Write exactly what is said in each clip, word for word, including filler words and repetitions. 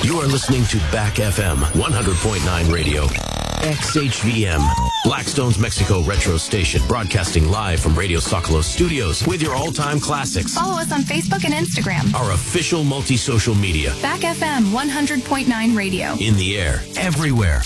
You are listening to Back F M one hundred point nine Radio. X H V M, Blackstone's Mexico Retro Station, broadcasting live from Radio Zocalo Studios with your all-time classics. Follow us on Facebook and Instagram. Our official multi-social media. Back F M one hundred point nine Radio. In the air, everywhere.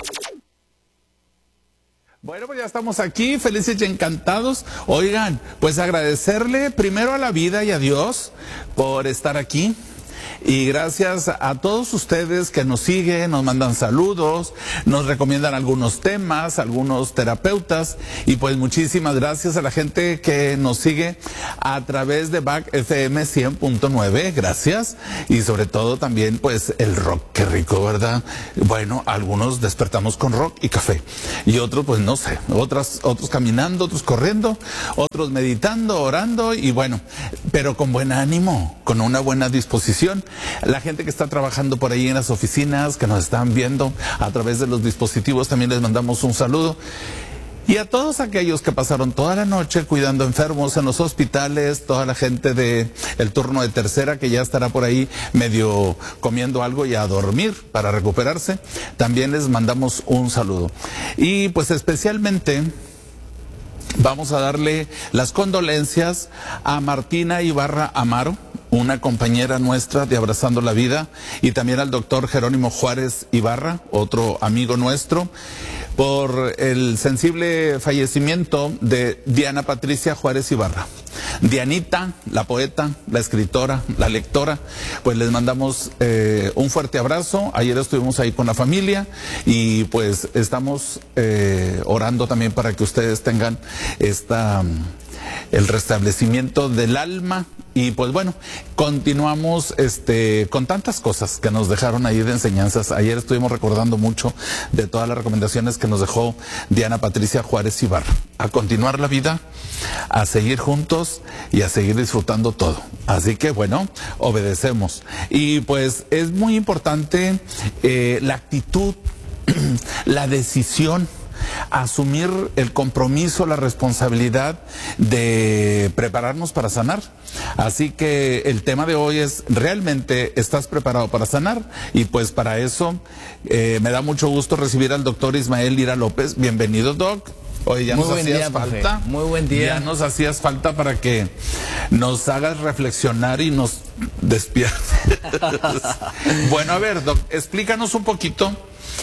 Bueno, pues ya estamos aquí, felices y encantados. Oigan, pues agradecerle primero a la vida y a Dios por estar aquí. Y gracias a todos ustedes que nos siguen, nos mandan saludos, nos recomiendan algunos temas, algunos terapeutas. Y pues muchísimas gracias a la gente que nos sigue a través de Back F M cien punto nueve. Gracias. Y sobre todo también pues el rock, qué rico, ¿verdad? Bueno, algunos despertamos con rock y café. Y otros pues no sé, otras, otros caminando, otros corriendo, otros meditando, orando. Y bueno, pero con buen ánimo, con una buena disposición. La gente que está trabajando por ahí en las oficinas, que nos están viendo a través de los dispositivos, también les mandamos un saludo. Y a todos aquellos que pasaron toda la noche cuidando enfermos en los hospitales, toda la gente de el turno de tercera que ya estará por ahí medio comiendo algo y a dormir para recuperarse, también les mandamos un saludo. Y pues especialmente vamos a darle las condolencias a Martina Ibarra Amaro, una compañera nuestra de Abrazando la Vida, y también al doctor Jerónimo Juárez Ibarra, otro amigo nuestro, por el sensible fallecimiento de Diana Patricia Juárez Ibarra. Dianita, la poeta, la escritora, la lectora, pues les mandamos eh, un fuerte abrazo. Ayer estuvimos ahí con la familia y pues estamos eh, orando también para que ustedes tengan esta... el restablecimiento del alma. Y pues bueno, continuamos este con tantas cosas que nos dejaron ahí de enseñanzas. Ayer estuvimos recordando mucho de todas las recomendaciones que nos dejó Diana Patricia Juárez Ibarra. A continuar la vida, a seguir juntos y a seguir disfrutando todo. Así que bueno, obedecemos. Y pues es muy importante eh, la actitud, la decisión, asumir el compromiso, la responsabilidad de prepararnos para sanar. Así que el tema de hoy es, ¿realmente estás preparado para sanar? Y pues para eso eh, me da mucho gusto recibir al doctor Ismael Lira López. Bienvenido, Doc. Oye, ya Muy nos buen hacías día, falta. profe. Muy buen día. Ya nos hacías falta para que nos hagas reflexionar y nos despiertes. Bueno, a ver, Doc, explícanos un poquito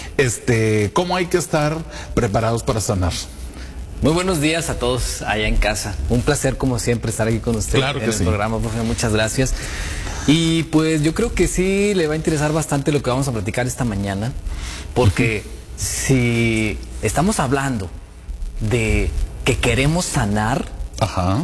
este cómo hay que estar preparados para sanar. Muy buenos días a todos allá en casa. Un placer como siempre estar aquí con usted Claro que en el sí. programa, profe. Muchas gracias. Y pues yo creo que sí le va a interesar bastante lo que vamos a platicar esta mañana, porque uh-huh. si estamos hablando de que queremos sanar, Ajá.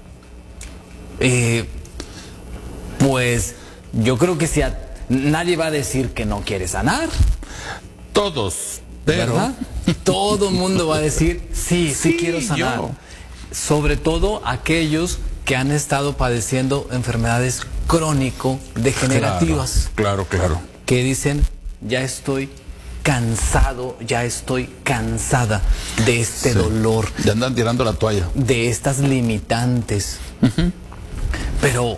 Eh, pues yo creo que si a, nadie va a decir que no quiere sanar. Todos, pero ¿verdad? Todo el mundo va a decir sí, sí, sí quiero sanar. Yo. Sobre todo aquellos que han estado padeciendo enfermedades crónico-degenerativas. Claro, claro, claro. Que dicen, ya estoy cansado, ya estoy cansada de este sí. dolor. Ya andan tirando la toalla. De estas limitantes. Uh-huh. Pero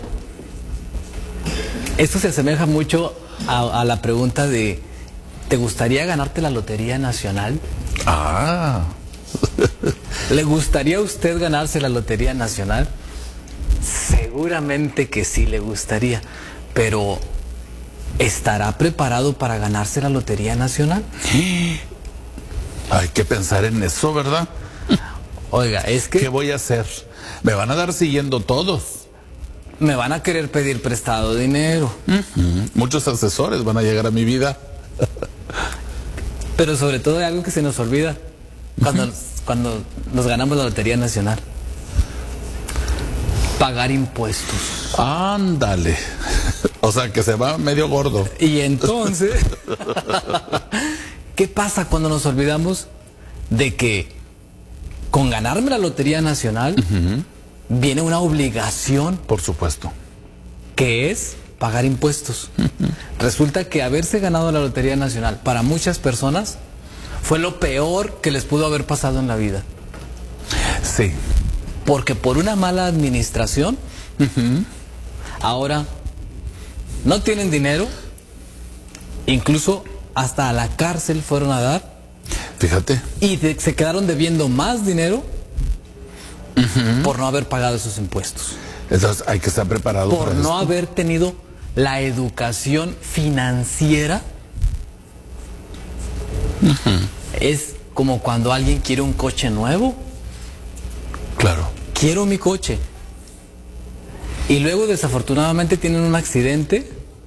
esto se asemeja mucho a, a la pregunta de, ¿te gustaría ganarte la Lotería Nacional? Ah. ¿Le gustaría a usted ganarse la Lotería Nacional? Seguramente que sí le gustaría, pero ¿estará preparado para ganarse la Lotería Nacional? Hay que pensar en eso, ¿verdad? Oiga, es que... ¿qué voy a hacer? Me van a dar siguiendo todos. Me van a querer pedir prestado dinero. Uh-huh. Muchos asesores van a llegar a mi vida. Pero sobre todo hay algo que se nos olvida cuando, uh-huh. cuando nos ganamos la Lotería Nacional. Pagar impuestos. Ándale. O sea, que se va medio gordo. Y entonces, ¿qué pasa cuando nos olvidamos de que con ganarme la Lotería Nacional uh-huh. viene una obligación? Por supuesto. Que es pagar impuestos. Uh-huh. Resulta que haberse ganado la Lotería Nacional para muchas personas fue lo peor que les pudo haber pasado en la vida. Sí. Porque por una mala administración, uh-huh. ahora no tienen dinero Incluso hasta a la cárcel fueron a dar. Fíjate. Y de, se quedaron debiendo más dinero uh-huh. por no haber pagado esos impuestos. Entonces hay que estar preparado por para no esto. haber tenido la educación financiera. Uh-huh. Es como cuando alguien quiere un coche nuevo. Claro. Quiero mi coche. Y luego desafortunadamente tienen un accidente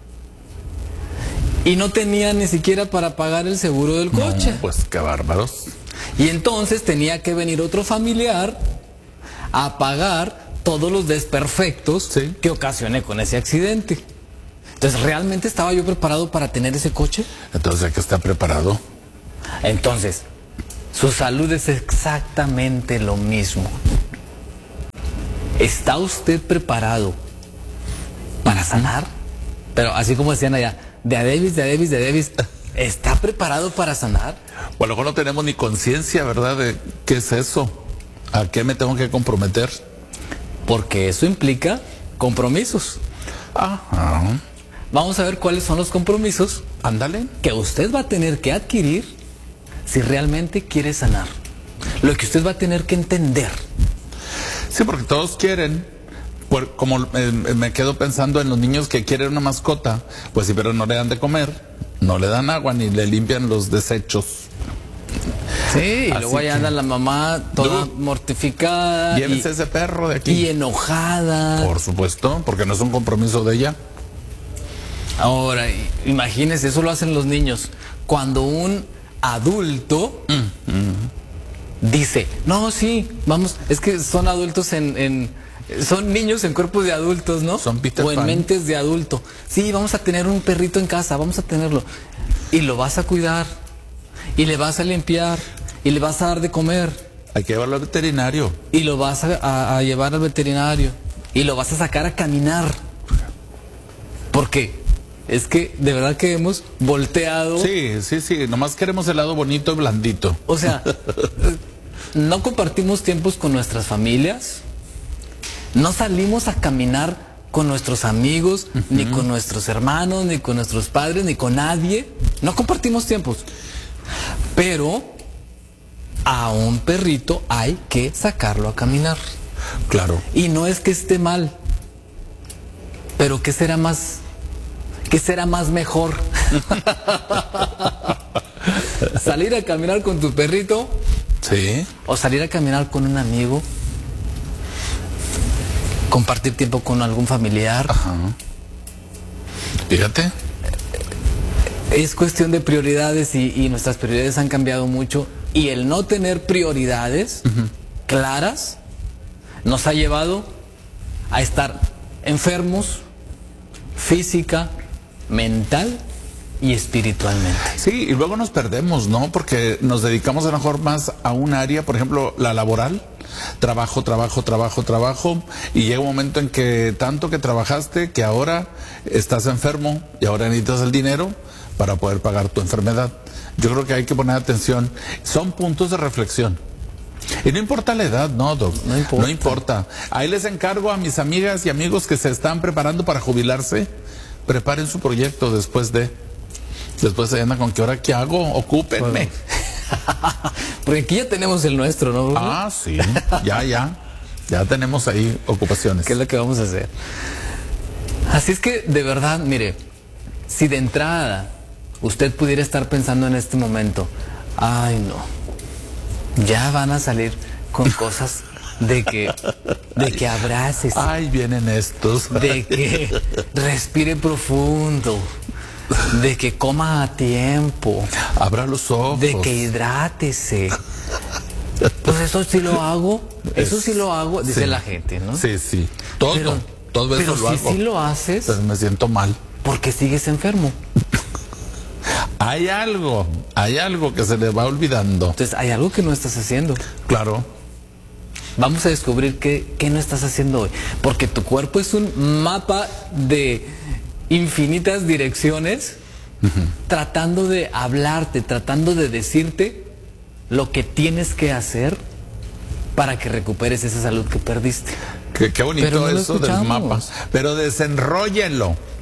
y no tenían ni siquiera para pagar el seguro del coche. No, pues qué bárbaros. Y entonces tenía que venir otro familiar a pagar todos los desperfectos sí. que ocasioné con ese accidente. Entonces, ¿realmente estaba yo preparado para tener ese coche? Entonces hay que estar preparado. Entonces, su salud es exactamente lo mismo. ¿Está usted preparado para sanar? Pero así como decían allá, de a Davis, de a Davis, de a Davis, ¿está preparado para sanar? O a lo mejor no tenemos ni conciencia, ¿verdad? De qué es eso. ¿A qué me tengo que comprometer? Porque eso implica compromisos. Ajá. Vamos a ver cuáles son los compromisos. Ándale. Que usted va a tener que adquirir si realmente quiere sanar. Lo que usted va a tener que entender. Sí, porque todos quieren, por, como eh, me quedo pensando en los niños que quieren una mascota, pues sí, pero no le dan de comer, no le dan agua ni le limpian los desechos. Sí, y así luego allá que, anda la mamá toda no, mortificada. Llévense y, ese perro de aquí. Y enojada. Por supuesto, porque no es un compromiso de ella. Ahora, imagínese, eso lo hacen los niños. Cuando un adulto... Mm, mm. dice, no, sí, vamos, es que son adultos en, en son niños en cuerpos de adultos, ¿no? Son Peter o en Pan. mentes de adulto. Sí, vamos a tener un perrito en casa, vamos a tenerlo. Y lo vas a cuidar, y le vas a limpiar, y le vas a dar de comer. Hay que llevarlo al veterinario. Y lo vas a, a, a llevar al veterinario. Y lo vas a sacar a caminar. Porque es que de verdad que hemos volteado. Sí, sí, sí, nomás queremos helado bonito y blandito. O sea, no compartimos tiempos con nuestras familias, no salimos a caminar con nuestros amigos, uh-huh. ni con nuestros hermanos, ni con nuestros padres, ni con nadie. No compartimos tiempos. Pero a un perrito hay que sacarlo a caminar. Claro. Y no es que esté mal, pero ¿qué será más? ¿Qué será más mejor? ¿Salir a caminar con tu perrito? Sí. ¿O salir a caminar con un amigo? ¿Compartir tiempo con algún familiar? Ajá. Fíjate. Es cuestión de prioridades y, y nuestras prioridades han cambiado mucho. Y el no tener prioridades uh-huh. claras nos ha llevado a estar enfermos física, mental y espiritualmente. Sí, y luego nos perdemos, ¿no? Porque nos dedicamos a lo mejor más a un área, por ejemplo, la laboral. Trabajo, trabajo, trabajo, trabajo. Y llega un momento en que tanto que trabajaste, que ahora estás enfermo y ahora necesitas el dinero para poder pagar tu enfermedad. Yo creo que hay que poner atención. Son puntos de reflexión. Y no importa la edad, no, Doc. No importa. No importa. Ahí les encargo a mis amigas y amigos que se están preparando para jubilarse. Preparen su proyecto después de... Después se andan con qué hora, qué hago, ocúpenme. Porque aquí ya tenemos el nuestro, ¿no? Ah, sí, ya, ya. Ya tenemos ahí ocupaciones. ¿Qué es lo que vamos a hacer? Así es que, de verdad, mire, si de entrada usted pudiera estar pensando en este momento, ay no, ya van a salir con cosas de que, de que abraces. Ay, vienen estos. De que respire profundo. De que coma a tiempo. Abra los ojos. De que hidrátese. Pues eso sí lo hago. Eso sí lo hago, dice sí. la gente, ¿no? Sí, sí. Todo, pero, todo eso pero lo si hago. sí lo haces. Pero me siento mal. Porque sigues enfermo. Hay algo, hay algo que se le va olvidando. Entonces hay algo que no estás haciendo. Claro. Vamos a descubrir qué, qué no estás haciendo hoy. Porque tu cuerpo es un mapa de infinitas direcciones, uh-huh. tratando de hablarte, tratando de decirte lo que tienes que hacer para que recuperes esa salud que perdiste. Qué, qué bonito Pero no eso del mapa. Pero desenróllenlo.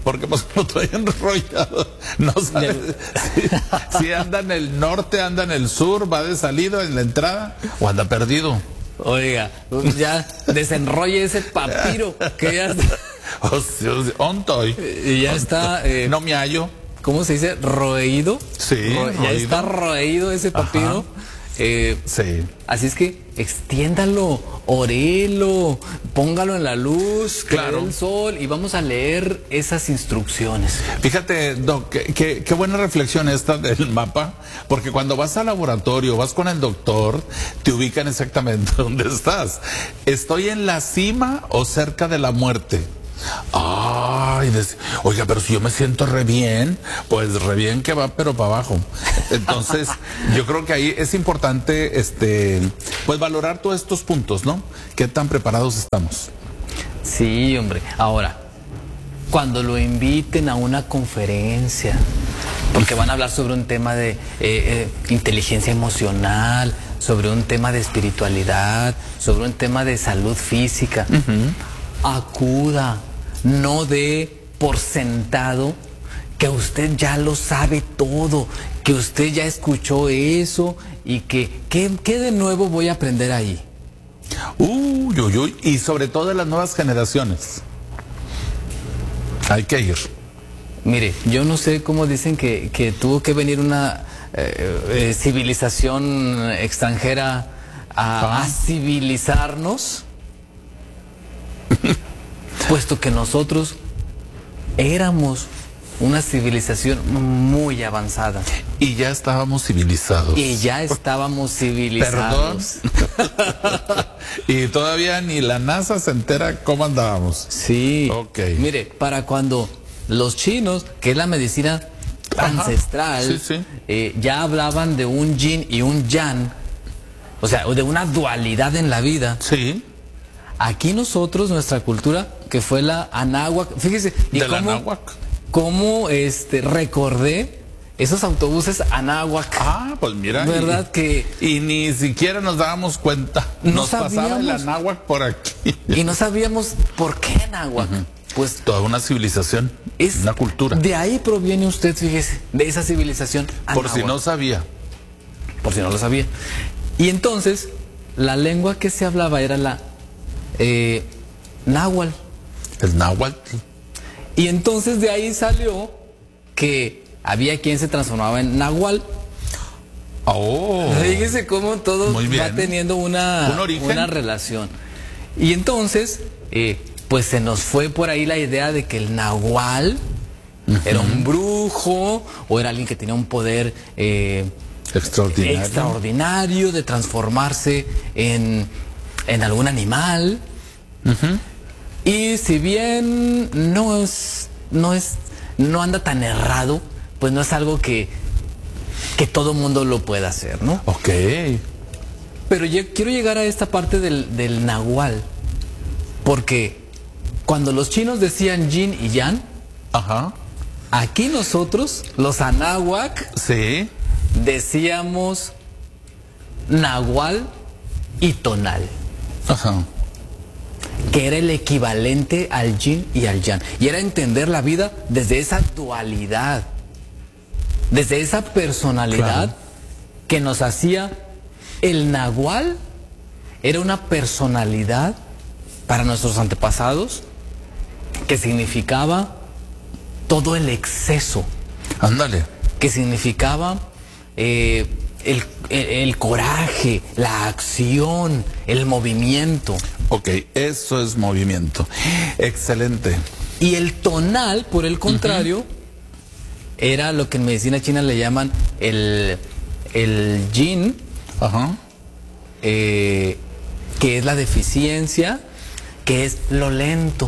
porque pues lo trae enrollado. No sabe si, si anda en el norte, anda en el sur, va de salida en la entrada o anda perdido. Oiga, ya desenrolle ese papiro que ya está. O sea, ontoy. Y ya está. Eh, no me hallo. ¿Cómo se dice? ¿Roído? Sí. Ro ya roído. está roído ese papiro. Eh, sí. Así es que extiéndalo, orelo, póngalo en la luz, que claro. dé el sol y vamos a leer esas instrucciones. Fíjate, Doc, qué, qué, qué buena reflexión esta del mapa, porque cuando vas al laboratorio, vas con el doctor, te ubican exactamente dónde estás. ¿Estoy en la cima o cerca de la muerte? Ay, des... oiga, pero si yo me siento re bien, pues re bien que va, pero para abajo. Entonces, yo creo que ahí es importante, este, pues valorar todos estos puntos, ¿no? ¿Qué tan preparados estamos? Sí, hombre. Ahora, cuando lo inviten a una conferencia, porque van a hablar sobre un tema de eh, eh, inteligencia emocional, sobre un tema de espiritualidad, sobre un tema de salud física, uh-huh. acuda. No dé por sentado que usted ya lo sabe todo, que usted ya escuchó eso y que ¿qué, qué de nuevo voy a aprender ahí? Uy, uy, uy, y sobre todo de las nuevas generaciones. Hay que ir. Mire, yo no sé cómo dicen que, que tuvo que venir una eh, eh, civilización extranjera a, a civilizarnos. Puesto que nosotros éramos una civilización muy avanzada. Y ya estábamos civilizados. Y ya estábamos civilizados. Perdón. Y todavía ni la NASA se entera cómo andábamos. Sí. Ok. Mire, para cuando los chinos, que es la medicina ancestral, sí, sí. Eh, ya hablaban de un yin y un yang, o sea, de una dualidad en la vida. Sí. Aquí nosotros, nuestra cultura, que fue la Anáhuac, fíjese, y de la cómo, Anáhuac. cómo este, recordé esos autobuses Anáhuac. Ah, pues mira. ¿Verdad y, que? Y ni siquiera nos dábamos cuenta. No nos sabíamos, pasaba el Anáhuac por aquí. Y no sabíamos por qué Anáhuac. Uh-huh. Pues toda una civilización, es, una cultura. De ahí proviene usted, fíjese, de esa civilización Anáhuac. Por si no sabía. Por si no lo sabía. Y entonces, la lengua que se hablaba era la eh, náhuatl. El náhuatl. Y entonces de ahí salió que había quien se transformaba en nahual. Oh. Fíjese cómo todo va teniendo una, ¿Un origen? una relación. Y entonces, eh, pues se nos fue por ahí la idea de que el nahual uh-huh. era un brujo o era alguien que tenía un poder eh, extraordinario. extraordinario de transformarse en, en algún animal. Uh-huh. Y si bien no es, no es, no anda tan errado, pues no es algo que, que todo mundo lo pueda hacer, ¿no? Ok. Pero yo quiero llegar a esta parte del, del nahual, porque cuando los chinos decían yin y yang, ajá. Aquí nosotros, los anáhuac, sí. decíamos nahual y tonal. Ajá. Que era el equivalente al yin y al yang. Y era entender la vida desde esa dualidad, desde esa personalidad, claro, que nos hacía el nahual. Era una personalidad para nuestros antepasados que significaba todo el exceso. Ándale. Que significaba eh, el, el, el coraje, la acción, el movimiento. Ok, eso es movimiento. Excelente. Y el tonal, por el contrario, uh-huh, era lo que en medicina china le llaman el, el yin, uh-huh, eh, que es la deficiencia, que es lo lento.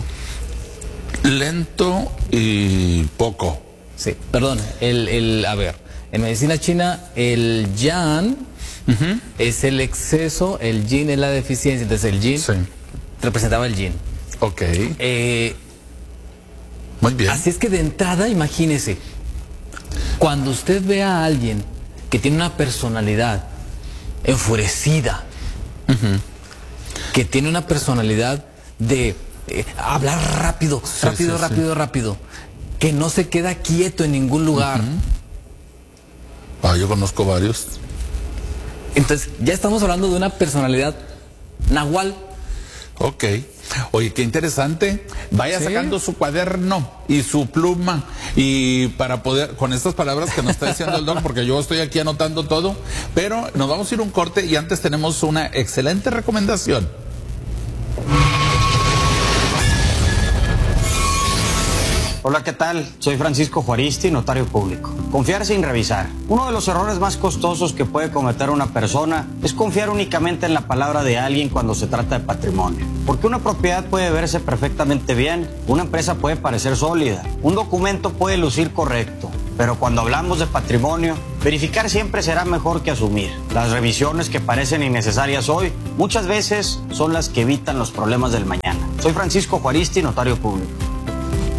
Lento y poco. Sí, perdón, el, el, a ver, en medicina china el yang uh-huh es el exceso, el yin es la deficiencia, entonces el yin, sí, representaba el yin. Ok. Eh, Muy bien. Así es que de entrada, imagínese, cuando usted ve a alguien que tiene una personalidad enfurecida, uh-huh, que tiene una personalidad de eh, hablar rápido, sí, rápido, sí, rápido, sí. rápido, que no se queda quieto en ningún lugar. Uh-huh. Ah, yo conozco varios. Entonces, ya estamos hablando de una personalidad nahual. Ok. Oye, qué interesante. Vaya ¿Sí? sacando su cuaderno y su pluma y para poder, con estas palabras que nos está diciendo el doc, porque yo estoy aquí anotando todo, pero nos vamos a ir a un corte y antes tenemos una excelente recomendación. Hola, ¿qué tal? Soy Francisco Juaristi, notario público. Confiar sin revisar. Uno de los errores más costosos que puede cometer una persona es confiar únicamente en la palabra de alguien cuando se trata de patrimonio. Porque una propiedad puede verse perfectamente bien, una empresa puede parecer sólida, un documento puede lucir correcto, pero cuando hablamos de patrimonio, verificar siempre será mejor que asumir. Las revisiones que parecen innecesarias hoy, muchas veces son las que evitan los problemas del mañana. Soy Francisco Juaristi, notario público.